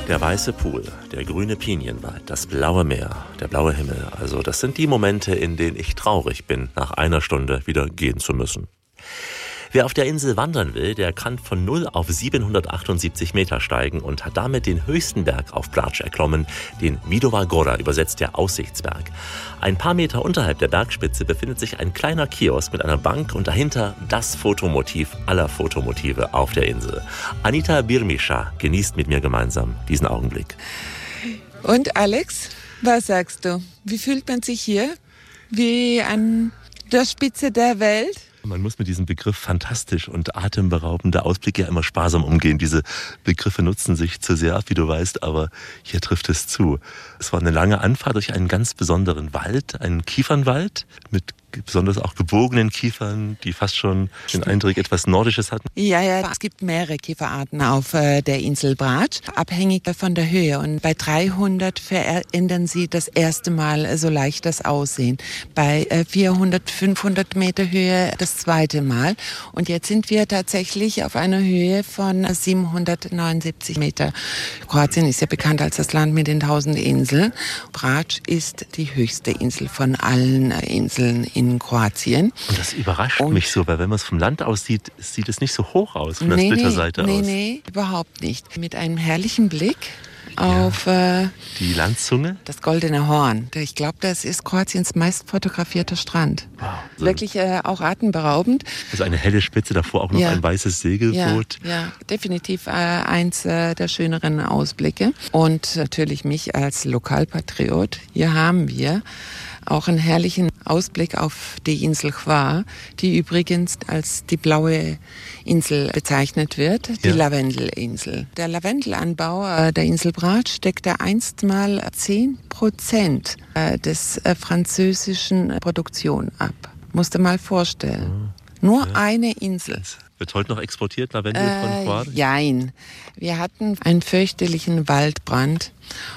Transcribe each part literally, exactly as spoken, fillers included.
Der weiße Pool, der grüne Pinienwald, das blaue Meer, der blaue Himmel. Also das sind die Momente, in denen ich traurig bin, nach einer Stunde wieder gehen zu müssen. Wer auf der Insel wandern will, der kann von null auf siebenhundertachtundsiebzig Meter steigen und hat damit den höchsten Berg auf Brač erklommen, den Vidova Gora, übersetzt der Aussichtsberg. Ein paar Meter unterhalb der Bergspitze befindet sich ein kleiner Kiosk mit einer Bank und dahinter das Fotomotiv aller Fotomotive auf der Insel. Anita Birmischa genießt mit mir gemeinsam diesen Augenblick. Und Alex, was sagst du? Wie fühlt man sich hier? Wie an der Spitze der Welt? Man muss mit diesem Begriff fantastisch und atemberaubender Ausblick ja immer sparsam umgehen. Diese Begriffe nutzen sich zu sehr ab, wie du weißt, aber hier trifft es zu. Es war eine lange Anfahrt durch einen ganz besonderen Wald, einen Kiefernwald mit besonders auch gebogenen Kiefern, die fast schon den Eindruck etwas Nordisches hatten. Ja, ja, es gibt mehrere Kieferarten auf äh, der Insel Brač, abhängig von der Höhe. Und bei dreihundert verändern sie das erste Mal so leicht das Aussehen. Bei äh, vierhundert, fünfhundert Meter Höhe das zweite Mal. Und jetzt sind wir tatsächlich auf einer Höhe von siebenhundertneunundsiebzig Meter. Kroatien ist ja bekannt als das Land mit den tausend Inseln. Brač ist die höchste Insel von allen äh, Inseln in in Kroatien. Und das überrascht und mich so, weil wenn man es vom Land aus sieht, sieht es nicht so hoch aus, von der nee, Splitterseite nee, aus. Nee, nee, überhaupt nicht. Mit einem herrlichen Blick auf äh, die Landzunge. Das Goldene Horn. Ich glaube, das ist Kroatiens meist fotografierter Strand. Wow. So. Wirklich äh, auch atemberaubend. Also eine helle Spitze, davor auch noch ja. ein weißes Segelboot. Ja, ja. Definitiv äh, eins äh, der schöneren Ausblicke. Und natürlich mich als Lokalpatriot. Hier haben wir auch einen herrlichen Ausblick auf die Insel Hvar, die übrigens als die blaue Insel bezeichnet wird, die ja. Lavendelinsel. Der Lavendelanbau der Insel Brač deckte einstmal zehn Prozent des französischen Produktion ab. Musst du mal vorstellen. Oh. Nur ja. eine Insel. Wird heute noch exportiert, Lavendel äh, von Hvar? Jein. Wir hatten einen fürchterlichen Waldbrand.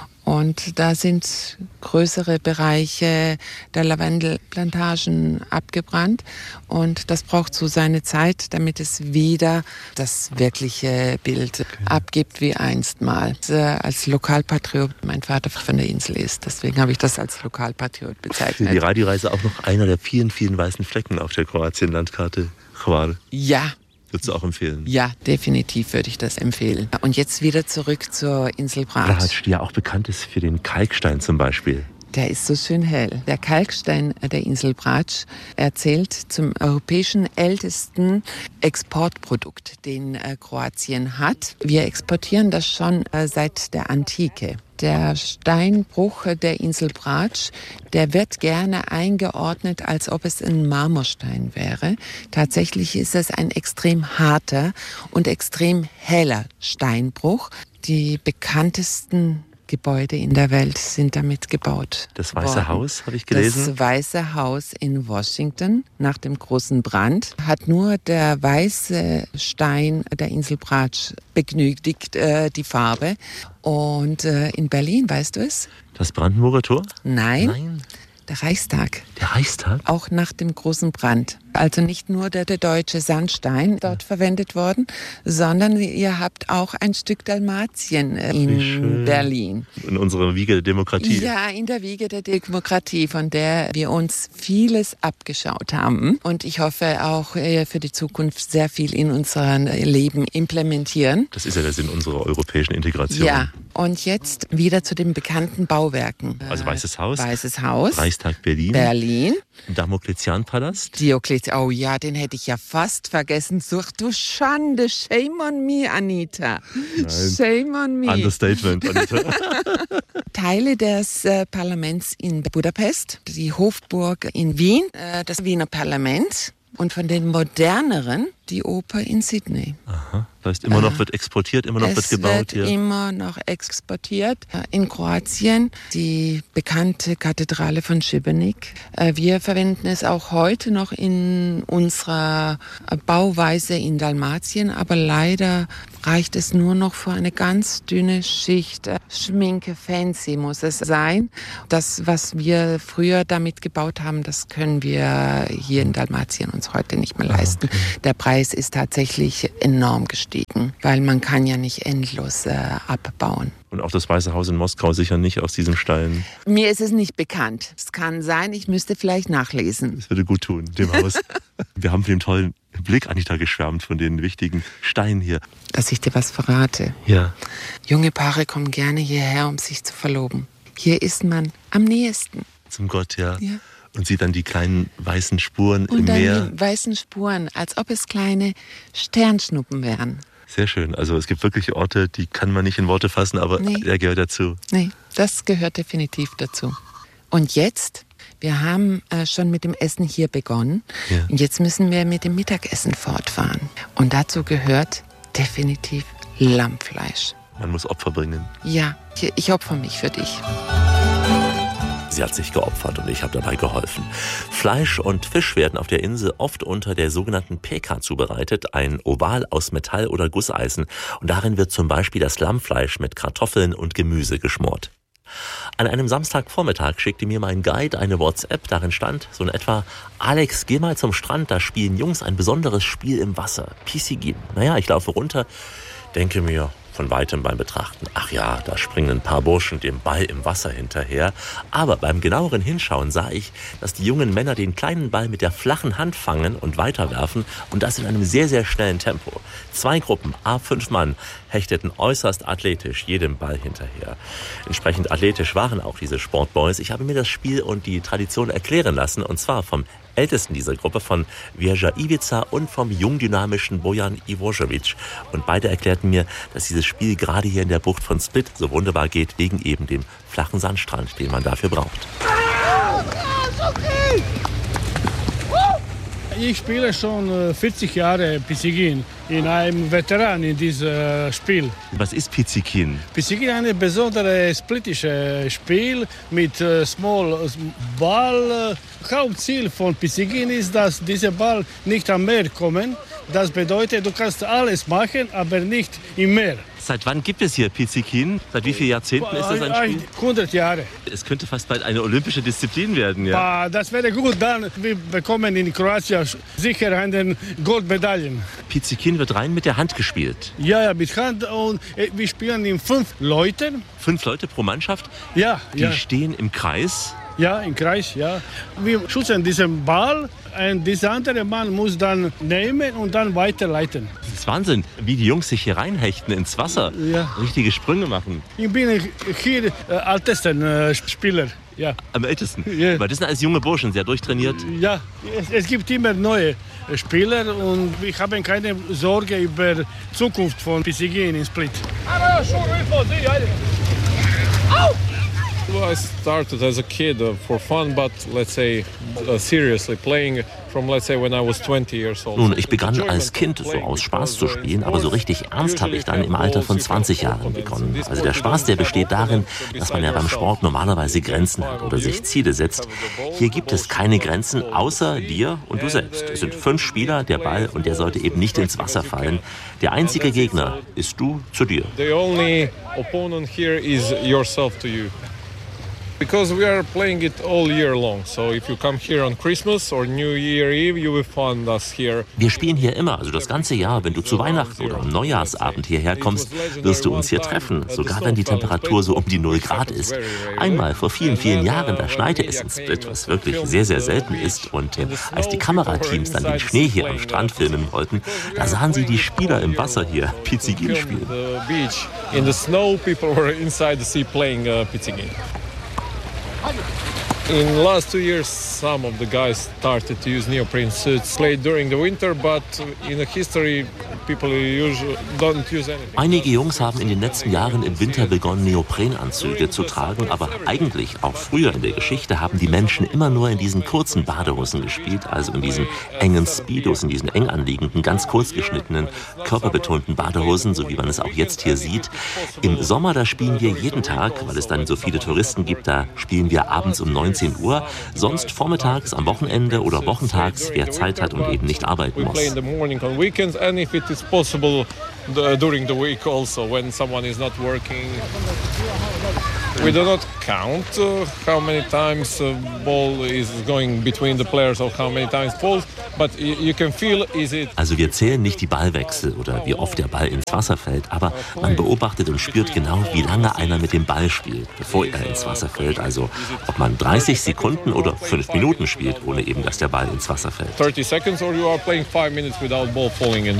Und da sind größere Bereiche der Lavendelplantagen abgebrannt. Und das braucht so seine Zeit, damit es wieder das wirkliche Bild okay. abgibt wie einstmal. Als Lokalpatriot mein Vater von der Insel ist. Deswegen habe ich das als Lokalpatriot bezeichnet. Für die Radioreise auch noch einer der vielen, vielen weißen Flecken auf der Kroatien-Landkarte. Hvar. Ja. Würdest du auch empfehlen? Ja, definitiv würde ich das empfehlen. Und jetzt wieder zurück zur Insel Brač. Brač, die ja auch bekannt ist für den Kalkstein zum Beispiel. Der ist so schön hell. Der Kalkstein der Insel Brač erzählt zum europäischen ältesten Exportprodukt, den äh, Kroatien hat. Wir exportieren das schon äh, seit der Antike. Der Steinbruch der Insel Brač, der wird gerne eingeordnet, als ob es ein Marmorstein wäre. Tatsächlich ist es ein extrem harter und extrem heller Steinbruch. Die bekanntesten Gebäude in der Welt sind damit gebaut. Das Weiße worden. Haus, habe ich gelesen. Das Weiße Haus in Washington nach dem großen Brand hat nur der weiße Stein der Insel Brač begünstigt äh, die Farbe. Und äh, in Berlin, weißt du es? Das Brandenburger Tor? Nein. Nein. Der Reichstag. Der Reichstag? Auch nach dem großen Brand. Also nicht nur der, der deutsche Sandstein dort ja. verwendet worden, sondern ihr habt auch ein Stück Dalmatien in Berlin. In unserer Wiege der Demokratie. Ja, in der Wiege der Demokratie, von der wir uns vieles abgeschaut haben. Und ich hoffe auch für die Zukunft sehr viel in unserem Leben implementieren. Das ist ja der Sinn unserer europäischen Integration. Ja. Und jetzt wieder zu den bekannten Bauwerken. Also Weißes Haus. Weißes Haus. Reichstag Berlin. Berlin. Damokletian-Palast. Diokletian, oh ja, den hätte ich ja fast vergessen. Such du Schande, shame on me, Anita. Nein. Shame on me. Understatement, Anita. Teile des äh, Parlaments in Budapest, die Hofburg in Wien, äh, das Wiener Parlament und von den moderneren die Oper in Sydney. Aha. Das heißt, immer noch wird exportiert, immer noch es wird gebaut. Es wird hier. immer noch exportiert. In Kroatien die bekannte Kathedrale von Šibenik. Wir verwenden es auch heute noch in unserer Bauweise in Dalmatien, aber leider reicht es nur noch für eine ganz dünne Schicht. Schminke, fancy muss es sein. Das, was wir früher damit gebaut haben, das können wir hier in Dalmatien uns heute nicht mehr leisten. Okay. Der Preis Preis ist tatsächlich enorm gestiegen, weil man kann ja nicht endlos äh, abbauen. Und auch das Weiße Haus in Moskau sicher nicht aus diesen Steinen? Mir ist es nicht bekannt. Es kann sein, ich müsste vielleicht nachlesen. Das würde gut tun, dem Haus. Wir haben von dem tollen Blick, Anita, geschwärmt, von den wichtigen Steinen hier. Dass ich dir was verrate. Ja. Junge Paare kommen gerne hierher, um sich zu verloben. Hier ist man am nächsten. Zum Gott, ja. Ja. Und sieht dann die kleinen weißen Spuren Und im dann Meer. die weißen Spuren, als ob es kleine Sternschnuppen wären. Sehr schön. Also es gibt wirklich Orte, die kann man nicht in Worte fassen, aber Nee. der gehört dazu. Nee, das gehört definitiv dazu. Und jetzt, wir haben äh, schon mit dem Essen hier begonnen. Ja. Und jetzt müssen wir mit dem Mittagessen fortfahren. Und dazu gehört definitiv Lammfleisch. Man muss Opfer bringen. Ja, ich, ich opfere mich für dich. Sie hat sich geopfert und ich habe dabei geholfen. Fleisch und Fisch werden auf der Insel oft unter der sogenannten Peka zubereitet, ein Oval aus Metall oder Gusseisen. Und darin wird zum Beispiel das Lammfleisch mit Kartoffeln und Gemüse geschmort. An einem Samstagvormittag schickte mir mein Guide eine WhatsApp, darin stand so in etwa: Alex, geh mal zum Strand, da spielen Jungs ein besonderes Spiel im Wasser, Piscine. Naja, ich laufe runter, denke mir von weitem beim Betrachten, ach ja, da springen ein paar Burschen dem Ball im Wasser hinterher. Aber beim genaueren Hinschauen sah ich, dass die jungen Männer den kleinen Ball mit der flachen Hand fangen und weiterwerfen, und das in einem sehr, sehr schnellen Tempo. Zwei Gruppen, à fünf Mann, hechteten äußerst athletisch jedem Ball hinterher. Entsprechend athletisch waren auch diese Sportboys. Ich habe mir das Spiel und die Tradition erklären lassen, und zwar vom Ältesten dieser Gruppe, von Wjeja Iwica, und vom jungdynamischen Bojan Ivošević. Und beide erklärten mir, dass dieses Spiel gerade hier in der Bucht von Split so wunderbar geht, wegen eben dem flachen Sandstrand, den man dafür braucht. Ich spiele schon vierzig Jahre Piscine, in einem Veteran in diesem Spiel. Was ist Piscine? Piscine ist ein besonderes splittisches Spiel mit äh, Small Ball. Hauptziel von Piscine ist, dass dieser Ball nicht am Meer kommt. Das bedeutet, du kannst alles machen, aber nicht im Meer. Seit wann gibt es hier Piscine? Seit wie vielen Jahrzehnten ist das ein Spiel? hundert Jahre. Es könnte fast bald eine olympische Disziplin werden, ja. Ah, das wäre gut, dann wir bekommen in Kroatien sicher eine Goldmedaille. Piscine wird rein mit der Hand gespielt. Ja, ja, mit Hand, und äh, wir spielen in fünf Leuten. Fünf Leute pro Mannschaft, Ja, die ja. stehen im Kreis. Ja, im Kreis, ja. Wir schützen diesen Ball, und dieser andere Mann muss dann nehmen und dann weiterleiten. Das ist Wahnsinn, wie die Jungs sich hier reinhechten ins Wasser. Ja. Richtige Sprünge machen. Ich bin hier äh, ältesten äh, Spieler. Ja, Am ältesten. Ja. Aber das sind alles junge Burschen, sehr durchtrainiert. ja. Es, es gibt immer neue äh, Spieler und wir haben keine Sorge über die Zukunft von Piscine in Split. Well, I started as a kid uh, for fun, but let's say uh, seriously playing from, let's say, when I was twenty years old. Nun, ich begann als Kind so aus Spaß zu spielen, aber so richtig ernst habe ich dann im Alter von zwanzig Jahren begonnen. Also der Spaß, der besteht darin, dass man ja beim Sport normalerweise Grenzen hat oder sich Ziele setzt. Hier gibt es keine Grenzen, außer dir und du selbst. Es sind fünf Spieler, der Ball, und der sollte eben nicht ins Wasser fallen. Der einzige Gegner ist du zu dir. The only opponent here is yourself to you. Because we are playing it all year long. So if you come here on Christmas or New Year Eve, you will find us here. Wir spielen hier immer, also das ganze Jahr. Wenn du zu Weihnachten oder am Neujahrsabend hierher kommst, wirst du uns hier treffen, sogar wenn die Temperatur so um die null Grad ist. Einmal vor vielen, vielen Jahren, da schneite es in Split, was wirklich sehr, sehr selten ist. Und äh, als die Kamerateams dann den Schnee hier am Strand filmen wollten, da sahen sie die Spieler im Wasser hier Piscine spielen. The beach in the snow, people were inside the sea playing uh, Piscine. In the last two years, some of the guys started to use neoprene suits, played during the winter, but in the history, people usually don't use anything. Einige Jungs haben in den letzten Jahren im Winter begonnen, Neoprenanzüge zu tragen, aber eigentlich, auch früher in der Geschichte, haben die Menschen immer nur in diesen kurzen Badehosen gespielt, also in diesen engen Speedos, in diesen eng anliegenden, ganz kurz geschnittenen, körperbetonten Badehosen, so wie man es auch jetzt hier sieht. Im Sommer, da spielen wir jeden Tag, weil es dann so viele Touristen gibt, da spielen wir abends um neunzehn Uhr, sonst vormittags, am Wochenende oder wochentags, wer Zeit hat und eben nicht arbeiten We play in muss. the morning on weekends, and if it is possible, the, during the week also, when someone is not working. We do not count uh, how many times a ball is going between the players or how many times falls, But you can feel, is it Also wir zählen nicht die Ballwechsel oder wie oft der Ball ins Wasser fällt, aber man beobachtet und spürt genau, wie lange einer mit dem Ball spielt, bevor er ins Wasser fällt. Also ob man dreißig Sekunden oder fünf Minuten spielt, ohne eben, dass der Ball ins Wasser fällt. thirty seconds or you are playing five minutes without ball falling in.